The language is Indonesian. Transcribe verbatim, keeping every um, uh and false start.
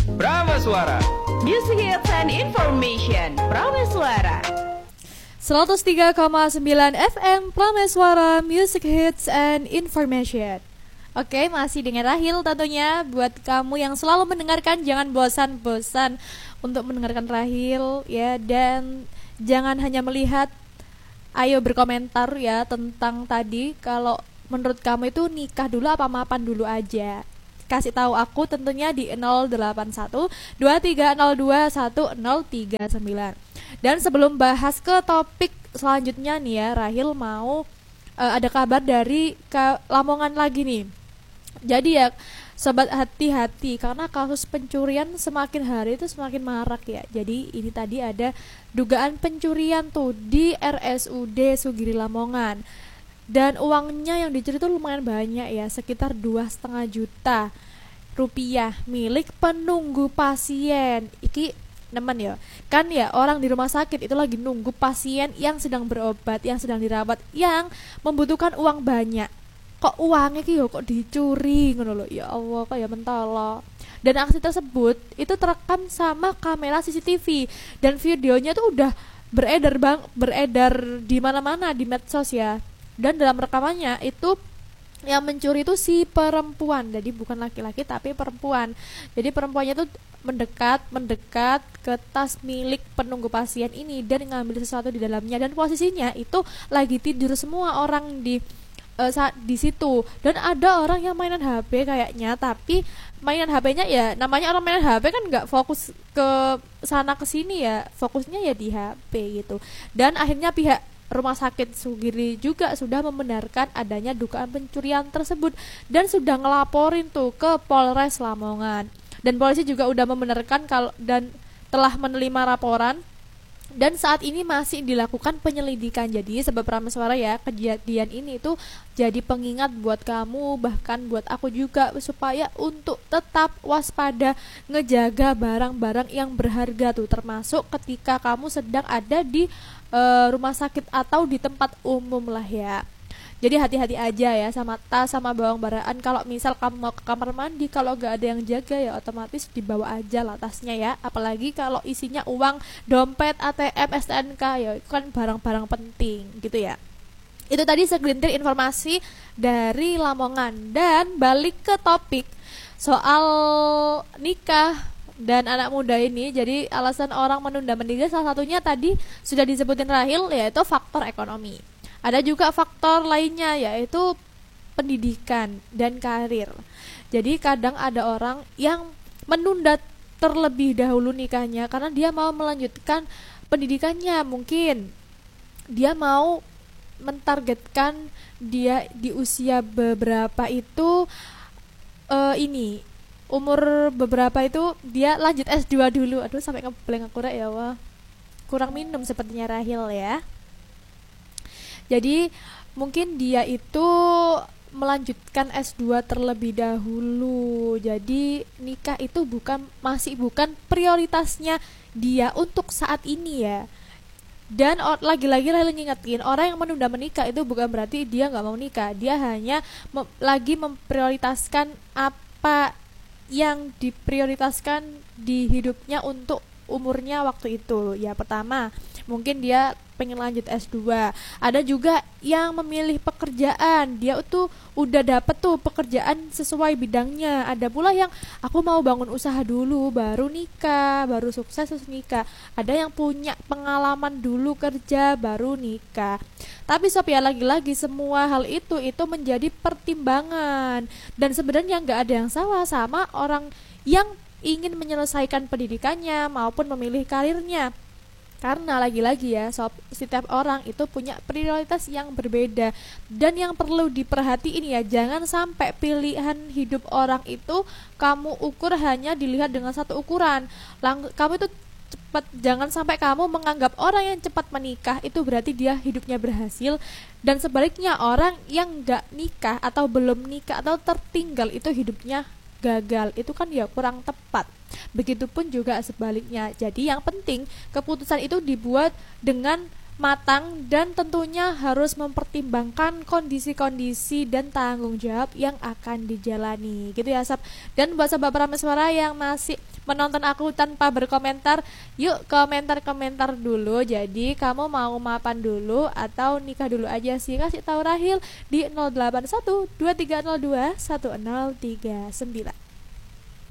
Prameswara. Music hits and information. Prameswara. seratus tiga koma sembilan F M Prameswara, Music Hits and Information. Oke, masih dengan Rahil tentunya. Buat kamu yang selalu mendengarkan, jangan bosan-bosan untuk mendengarkan Rahil ya. Dan jangan hanya melihat, ayo berkomentar ya tentang tadi. Kalau menurut kamu itu nikah dulu apa mapan dulu aja? Kasih tahu aku tentunya di nol delapan satu dua tiga nol dua satu nol tiga sembilan. Dan sebelum bahas ke topik selanjutnya nih ya, Rahil mau uh, ada kabar dari ke Lamongan lagi nih. Jadi ya sobat, hati-hati karena kasus pencurian semakin hari itu semakin marak ya. Jadi ini tadi ada dugaan pencurian tuh di R S U D Sugiri Lamongan. Dan uangnya yang dicuri itu lumayan banyak ya, sekitar dua setengah juta rupiah milik penunggu pasien. Iki nemen ya, kan ya orang di rumah sakit itu lagi nunggu pasien yang sedang berobat, yang sedang dirawat, yang membutuhkan uang banyak. Kok uangnya ki yo kok dicuri ngono lho. Ya Allah, kayak mentolo. Dan aksi tersebut itu terekam sama kamera C C T V dan videonya tuh udah beredar bang, beredar di mana-mana di medsos ya. Dan dalam rekamannya itu yang mencuri itu si perempuan, jadi bukan laki-laki tapi perempuan. Jadi perempuannya itu mendekat mendekat ke tas milik penunggu pasien ini dan ngambil sesuatu di dalamnya. Dan posisinya itu lagi tidur semua orang di uh, saat di situ. Dan ada orang yang mainan H P kayaknya, tapi mainan H P-nya ya namanya orang mainan H P kan nggak fokus ke sana ke sini ya, fokusnya ya di H P gitu. Dan akhirnya pihak Rumah Sakit Sugiri juga sudah membenarkan adanya dugaan pencurian tersebut dan sudah ngelaporin tuh ke Polres Lamongan. Dan polisi juga udah membenarkan kalau dan telah menerima laporan dan saat ini masih dilakukan penyelidikan. Jadi sebab Prameswara ya, kejadian ini itu jadi pengingat buat kamu, bahkan buat aku juga, supaya untuk tetap waspada, ngejaga barang-barang yang berharga tuh, termasuk ketika kamu sedang ada di Uh, rumah sakit atau di tempat umum lah ya. Jadi hati-hati aja ya sama tas, sama bawang baraan. Kalau misal kamu mau ke kamar mandi, kalau gak ada yang jaga ya otomatis dibawa aja lah tasnya ya. Apalagi kalau isinya uang, dompet, A T M, S T N K ya, itu kan barang-barang penting gitu ya. Itu tadi segelintir informasi dari Lamongan. Dan balik ke topik soal nikah dan anak muda ini. Jadi alasan orang menunda menikah salah satunya tadi sudah disebutin Rahil, yaitu faktor ekonomi. Ada juga faktor lainnya yaitu pendidikan dan karir. Jadi kadang ada orang yang menunda terlebih dahulu nikahnya karena dia mau melanjutkan pendidikannya. Mungkin dia mau mentargetkan dia di usia beberapa itu uh, ini umur beberapa itu dia lanjut S dua dulu. Aduh sampai ngeblank aku ya wah. Kurang minum sepertinya Rahil ya. Jadi mungkin dia itu melanjutkan S dua terlebih dahulu. Jadi nikah itu bukan masih bukan prioritasnya dia untuk saat ini ya. Dan or, lagi-lagi Rahil ngingetin, orang yang menunda menikah itu bukan berarti dia nggak mau nikah. Dia hanya mem- lagi memprioritaskan apa yang diprioritaskan di hidupnya untuk umurnya waktu itu. Ya pertama, mungkin dia pengen lanjut S dua. Ada juga yang memilih pekerjaan. Dia tuh udah dapet tuh pekerjaan sesuai bidangnya. Ada pula yang aku mau bangun usaha dulu baru nikah, baru sukses terus nikah. Ada yang punya pengalaman dulu kerja baru nikah. Tapi sob ya, lagi-lagi semua hal itu itu menjadi pertimbangan. Dan sebenarnya nggak ada yang salah sama orang yang ingin menyelesaikan pendidikannya maupun memilih karirnya. Karena lagi-lagi ya sob, setiap orang itu punya prioritas yang berbeda. Dan yang perlu diperhatiin ya, jangan sampai pilihan hidup orang itu kamu ukur hanya dilihat dengan satu ukuran. Lang- kamu itu cepat, jangan sampai kamu menganggap orang yang cepat menikah itu berarti dia hidupnya berhasil, dan sebaliknya orang yang gak nikah atau belum nikah atau tertinggal itu hidupnya gagal. Itu kan ya kurang tepat. Begitupun juga sebaliknya. Jadi yang penting keputusan itu dibuat dengan matang dan tentunya harus mempertimbangkan kondisi-kondisi dan tanggung jawab yang akan dijalani gitu ya sob. Dan buat sobat Prameswara yang masih menonton aku tanpa berkomentar? Yuk komentar-komentar dulu. Jadi kamu mau mapan dulu atau nikah dulu aja sih? Kasih tahu Rahil di nol delapan satu dua tiga nol dua satu nol tiga sembilan.